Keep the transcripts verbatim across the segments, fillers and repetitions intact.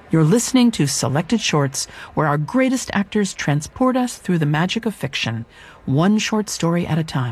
You're listening to Selected Shorts, where our greatest actors transport us through the magic of fiction, one short story at a time.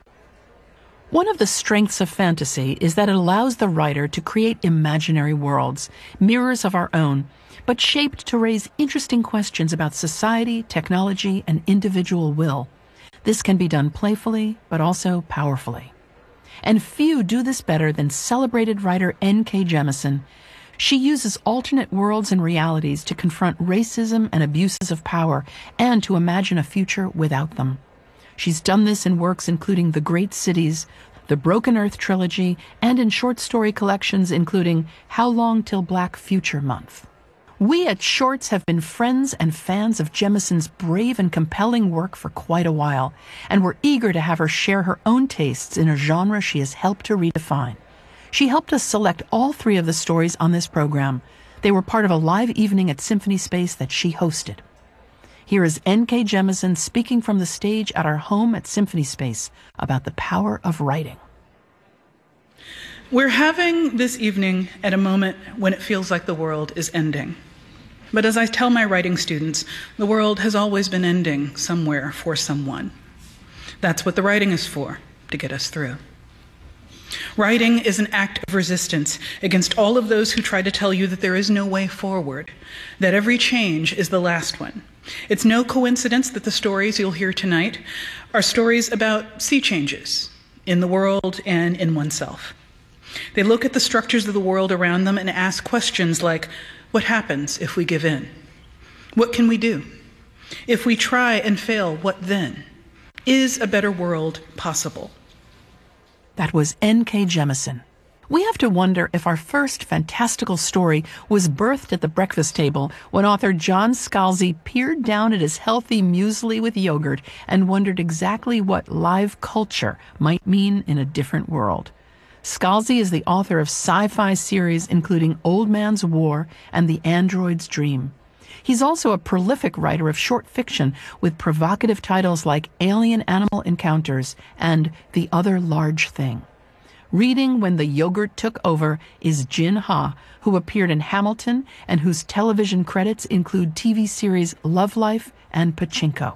One of the strengths of fantasy is that it allows the writer to create imaginary worlds, mirrors of our own, but shaped to raise interesting questions about society, technology, and individual will. This can be done playfully, but also powerfully. And few do this better than celebrated writer N K Jemisin. She uses alternate worlds and realities to confront racism and abuses of power and to imagine a future without them. She's done this in works including The Great Cities, the Broken Earth trilogy, and in short story collections including How Long Till Black Future Month. We at Shorts have been friends and fans of Jemisin's brave and compelling work for quite a while, and we're eager to have her share her own tastes in a genre she has helped to redefine. She helped us select all three of the stories on this program. They were part of a live evening at Symphony Space that she hosted. Here is N K Jemisin speaking from the stage at our home at Symphony Space about the power of writing. We're having this evening at a moment when it feels like the world is ending. But as I tell my writing students, the world has always been ending somewhere for someone. That's what the writing is for, to get us through. Writing is an act of resistance against all of those who try to tell you that there is no way forward, that every change is the last one. It's no coincidence that the stories you'll hear tonight are stories about sea changes in the world and in oneself. They look at the structures of the world around them and ask questions like, what happens if we give in? What can we do? If we try and fail, what then? Is a better world possible? That was N K Jemisin. We have to wonder if our first fantastical story was birthed at the breakfast table when author John Scalzi peered down at his healthy muesli with yogurt and wondered exactly what live culture might mean in a different world. Scalzi is the author of sci-fi series including Old Man's War and The Android's Dream. He's also a prolific writer of short fiction with provocative titles like Alien Animal Encounters and The Other Large Thing. Reading when the yogurt took over is Jin Ha, who appeared in Hamilton and whose television credits include T V series Love Life and Pachinko.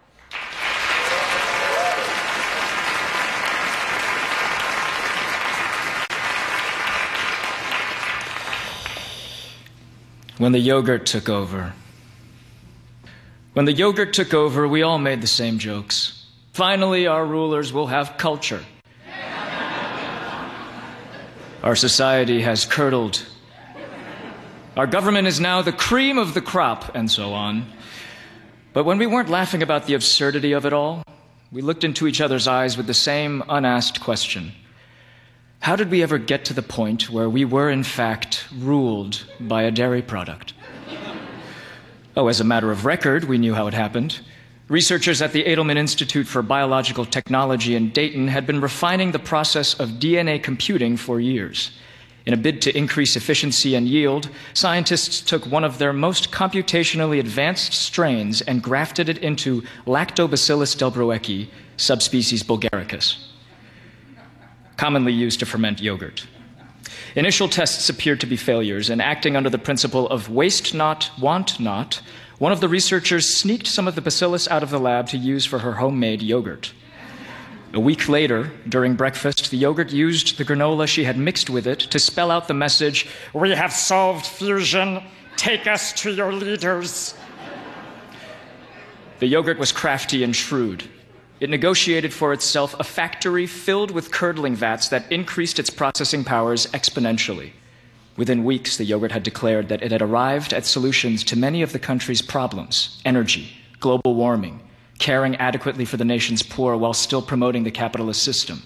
When the yogurt took over. When the yogurt took over, we all made the same jokes. Finally, our rulers will have culture. Our society has curdled. Our government is now the cream of the crop, and so on. But when we weren't laughing about the absurdity of it all, we looked into each other's eyes with the same unasked question. How did we ever get to the point where we were, in fact, ruled by a dairy product? Oh, as a matter of record, we knew how it happened. Researchers at the Edelman Institute for Biological Technology in Dayton had been refining the process of D N A computing for years. In a bid to increase efficiency and yield, scientists took one of their most computationally advanced strains and grafted it into Lactobacillus delbrueckii, subspecies bulgaricus, commonly used to ferment yogurt. Initial tests appeared to be failures, and acting under the principle of waste not, want not, one of the researchers sneaked some of the bacillus out of the lab to use for her homemade yogurt. A week later, during breakfast, the yogurt used the granola she had mixed with it to spell out the message, "We have solved fusion. Take us to your leaders." The yogurt was crafty and shrewd. It negotiated for itself a factory filled with curdling vats that increased its processing powers exponentially. Within weeks, the yogurt had declared that it had arrived at solutions to many of the country's problems: energy, global warming, caring adequately for the nation's poor while still promoting the capitalist system.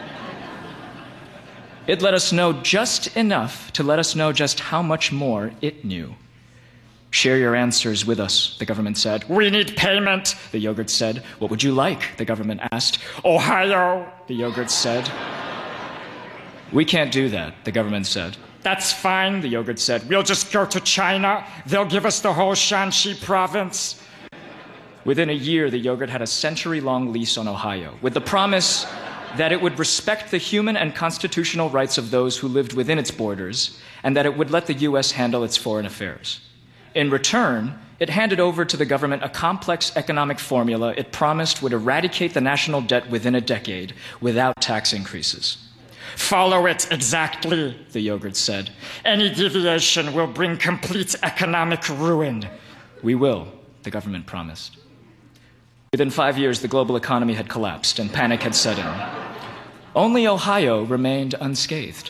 It let us know just enough to let us know just how much more it knew. "Share your answers with us," the government said. "We need payment," the yogurt said. "What would you like?" the government asked. "Ohio," the yogurt said. "We can't do that," the government said. "That's fine," the yogurt said. "We'll just go to China. They'll give us the whole Shanxi province." Within a year, the yogurt had a century-long lease on Ohio, with the promise that it would respect the human and constitutional rights of those who lived within its borders, and that it would let the U S handle its foreign affairs. In return, it handed over to the government a complex economic formula it promised would eradicate the national debt within a decade without tax increases. Follow it exactly, the yogurt said. Any deviation will bring complete economic ruin. We will, the government promised. Within five years, the global economy had collapsed and panic had set in. Only Ohio remained unscathed.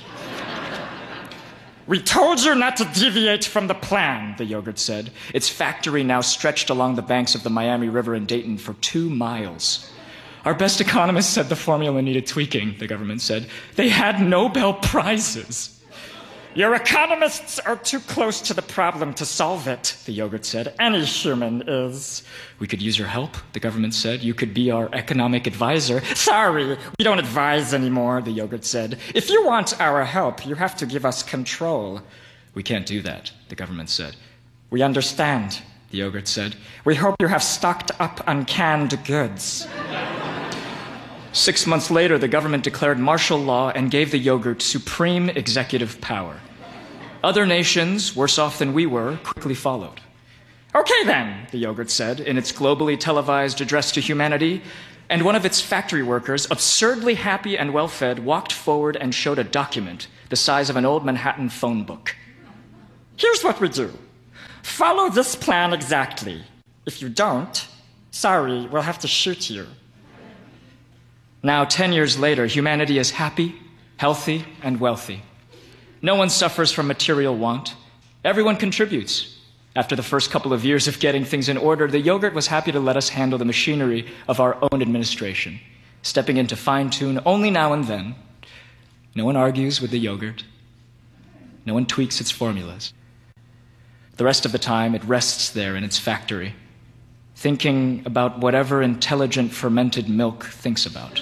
We told you not to deviate from the plan, the yogurt said. Its factory now stretched along the banks of the Miami River in Dayton for two miles. Our best economists said the formula needed tweaking, the government said. They had Nobel Prizes. Your economists are too close to the problem to solve it, the yogurt said. Any human is. We could use your help, the government said. You could be our economic advisor. Sorry, we don't advise anymore, the yogurt said. If you want our help, you have to give us control. We can't do that, the government said. We understand, the yogurt said. We hope you have stocked up on canned goods. Six months later, the government declared martial law and gave the yogurt supreme executive power. Other nations, worse off than we were, quickly followed. Okay then, the yogurt said in its globally televised address to humanity, and one of its factory workers, absurdly happy and well-fed, walked forward and showed a document the size of an old Manhattan phone book. Here's what we do. Follow this plan exactly. If you don't, sorry, we'll have to shoot you. Now, ten years later, humanity is happy, healthy, and wealthy. No one suffers from material want. Everyone contributes. After the first couple of years of getting things in order, the yogurt was happy to let us handle the machinery of our own administration, stepping in to fine-tune only now and then. No one argues with the yogurt. No one tweaks its formulas. The rest of the time, it rests there in its factory, thinking about whatever intelligent fermented milk thinks about.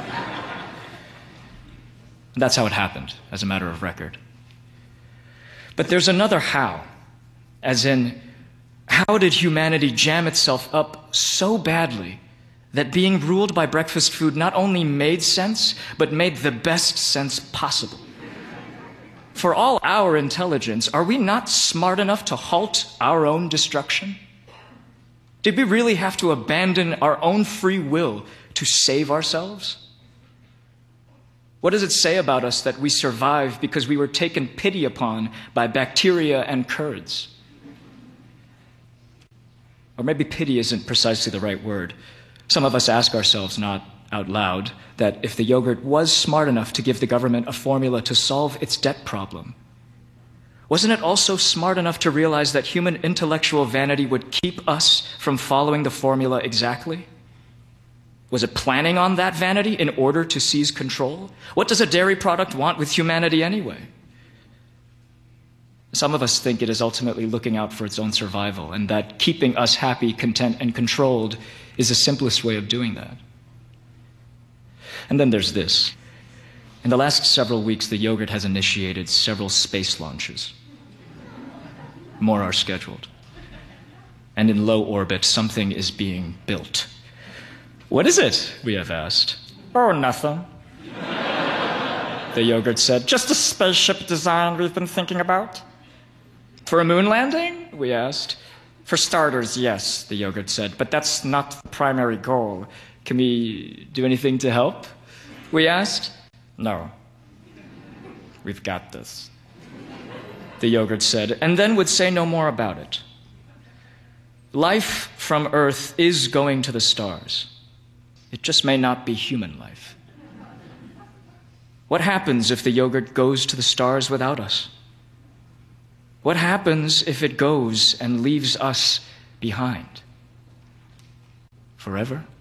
That's how it happened, as a matter of record. But there's another how, as in, how did humanity jam itself up so badly that being ruled by breakfast food not only made sense, but made the best sense possible? For all our intelligence, are we not smart enough to halt our own destruction? Did we really have to abandon our own free will to save ourselves? What does it say about us that we survive because we were taken pity upon by bacteria and curds? Or maybe pity isn't precisely the right word. Some of us ask ourselves, not out loud, that if the yogurt was smart enough to give the government a formula to solve its debt problem, wasn't it also smart enough to realize that human intellectual vanity would keep us from following the formula exactly? Was it planning on that vanity in order to seize control? What does a dairy product want with humanity anyway? Some of us think it is ultimately looking out for its own survival, and that keeping us happy, content, and controlled is the simplest way of doing that. And then there's this. In the last several weeks, the yogurt has initiated several space launches. More are scheduled. And in low orbit, something is being built. What is it? We have asked. Oh, nothing, the yogurt said. Just a spaceship design we've been thinking about. For a moon landing? We asked. For starters, yes, the yogurt said, but that's not the primary goal. Can we do anything to help? We asked. No. We've got this, the yogurt said, and then would say no more about it. Life from Earth is going to the stars. It just may not be human life. What happens if the yogurt goes to the stars without us? What happens if it goes and leaves us behind? Forever?